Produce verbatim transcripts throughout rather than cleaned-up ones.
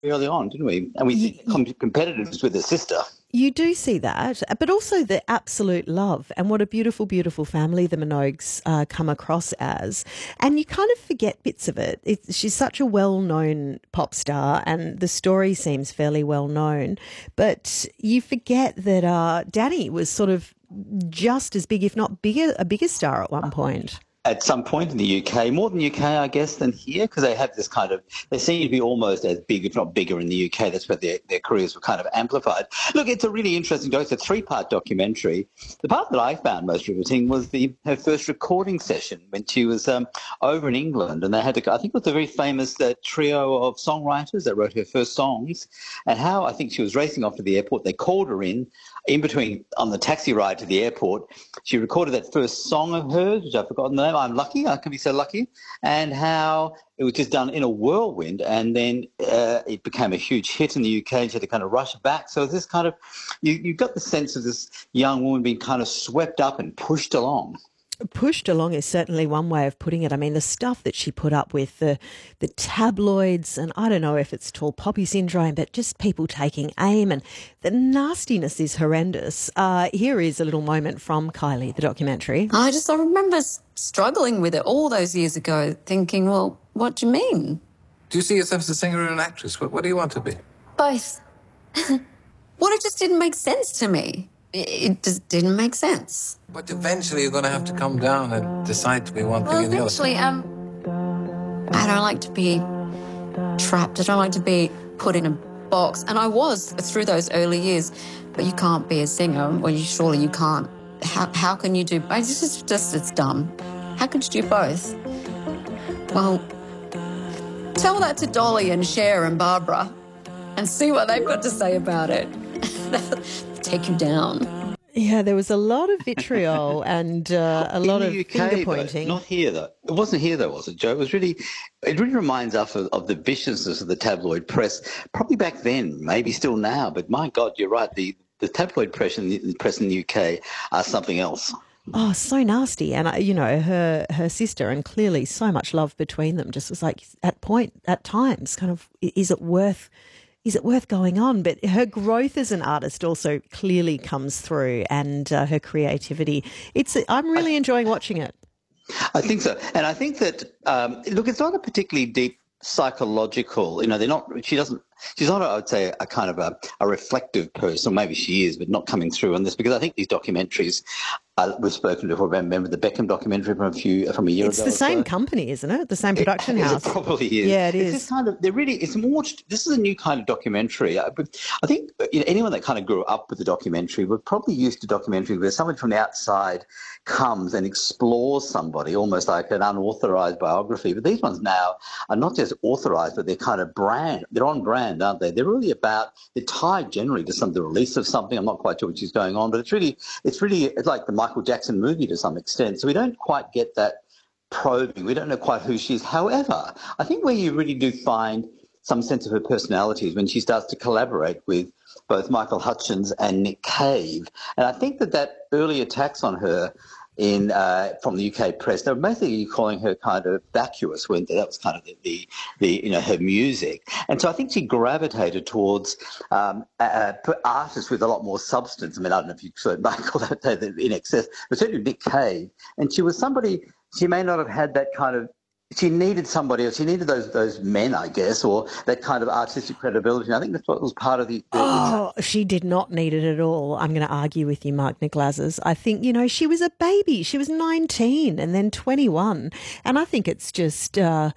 early on, didn't we? And we You, see com- competitors with her sister. you do see that, but also the absolute love and what a beautiful, beautiful family the Minogues uh, come across as. And you kind of forget bits of it. It's, she's such a well-known pop star and the story seems fairly well known, but you forget that uh, Danny was sort of just as big, if not bigger, a bigger star at one point. At some point in the U K, more than U K, I guess, than here, because they have this kind of, they seem to be almost as big, if not bigger, in the U K. That's where their, their careers were kind of amplified. Look, it's a really interesting doc. It's a three-part documentary. The part that I found most riveting was the her first recording session when she was um, over in England, and they had, to, I think it was a very famous uh, trio of songwriters that wrote her first songs, and how I think she was racing off to the airport. They called her in, in between, on the taxi ride to the airport. She recorded that first song of hers, which I've forgotten the name, I'm Lucky, I Can Be So Lucky, and how it was just done in a whirlwind, and then uh, it became a huge hit in the U K, and she had to kind of rush back. So this kind of, you, you got the sense of this young woman being kind of swept up and pushed along. Pushed along is certainly one way of putting it. I mean, the stuff that she put up with, the the tabloids, and I don't know if it's tall poppy syndrome, but just people taking aim, and the nastiness is horrendous. Uh, here is a little moment from Kylie, the documentary. I just I remember struggling with it all those years ago, thinking, well, what do you mean? Do you see yourself as a singer or an actress? What, what do you want to be? Both. Well, it just didn't make sense to me. It, it just didn't make sense. But eventually you're going to have to come down and decide to be one thing Well, or the other. eventually, um, I don't like to be trapped. I don't like to be put in a box. And I was through those early years. But you can't be a singer. Well, you surely you can't. How how can you do? It's just, just it's dumb. How could you do both? Well, tell that to Dolly and Cher and Barbara, and see what they've got to say about it. Take you down. Yeah, there was a lot of vitriol and uh, a lot of U K, finger pointing. Not here, though. It wasn't here, though, was it, Joe? It was really, it really reminds us of, of the viciousness of the tabloid press, probably back then, maybe still now. But my God, you're right. The, the tabloid press in the, press in the U K are something else. Oh, so nasty. And, uh, you know, her her sister, and clearly so much love between them, just was like at point, at times, kind of, is it worth... Is it worth going on? But her growth as an artist also clearly comes through, and uh, her creativity. It's I'm really enjoying watching it. I think so. And I think that, um, look, it's not a particularly deep psychological, you know, they're not, she doesn't, she's not, I would say, a kind of a, a reflective person, or maybe she is, but not coming through on this, because I think these documentaries, uh, we've spoken before, remember the Beckham documentary from a few, from a year it's ago. It's the same so. company, isn't it? The same production it, house. It probably is. Yeah, it it's is. This kind of, they're really, it's more, this is a new kind of documentary. I, I think you know, anyone that kind of grew up with the documentary were probably used to documentaries where someone from the outside comes and explores somebody, almost like an unauthorized biography. But these ones now are not just authorized, but they're kind of brand. They're on brand, aren't they? They're really about, they're tied generally to some the release of something. I'm not quite sure which is going on, but it's really, it's really, it's like the Michael Jackson movie to some extent. So we don't quite get that probing. We don't know quite who she is. However, I think where you really do find some sense of her personality is when she starts to collaborate with both Michael Hutchence and Nick Cave. And I think that that early attacks on her in uh, from the U K press, they were basically calling her kind of vacuous, when that was kind of the, the, the you know, her music. And so I think she gravitated towards um, uh, artists with a lot more substance. I mean, I don't know if you sort of call that in excess, but certainly Nick Cave. And she was somebody, she may not have had that kind of, she needed somebody else. She needed those those men, I guess, or that kind of artistic credibility. And I think that's what was part of the... the oh, the... she did not need it at all. I'm going to argue with you, Mark Niglazes. I think, you know, she was a baby. She was nineteen and then twenty-one. And I think it's just... Uh,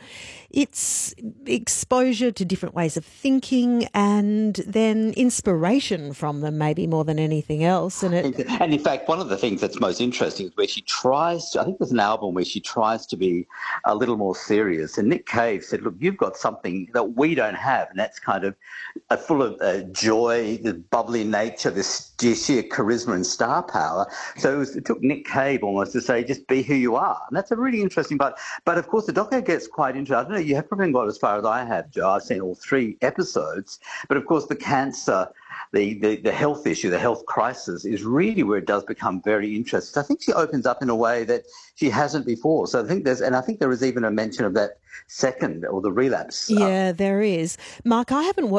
it's exposure to different ways of thinking and then inspiration from them, maybe more than anything else. And, it... and in fact, one of the things that's most interesting is where she tries to... I think there's an album where she tries to be a little more more serious. And Nick Cave said, look, you've got something that we don't have, and that's kind of uh, full of uh, joy, the bubbly nature, this sheer charisma and star power. So it, was, it took Nick Cave almost to say, just be who you are. And that's a really interesting part. But of course, the doco gets quite interesting. I don't know, you have probably got as far as I have, Joe. I've seen all three episodes. But of course, the cancer, the, the, the health issue, the health crisis is really where it does become very interesting. I think she opens up in a way that she hasn't before. So I think there's, and I think there is even a mention of that second or the relapse. Yeah, there is. Mark, I haven't watched